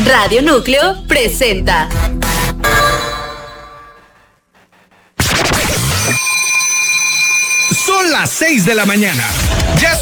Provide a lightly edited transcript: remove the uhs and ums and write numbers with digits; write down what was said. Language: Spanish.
Radio Núcleo presenta. Son las 6 de la mañana. Ya